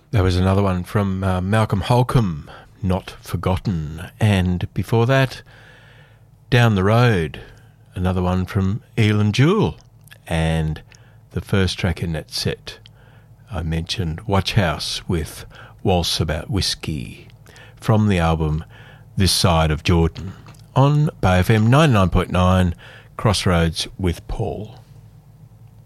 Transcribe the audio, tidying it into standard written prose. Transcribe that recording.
There was another one from Malcolm Holcomb, Not Forgotten. And before that, Down the Road, another one from Elin Jewell. And the first track in that set, I mentioned Watch House with Waltz About Whiskey from the album This Side of Jordan on Bay FM 99.9, Crossroads with Paul.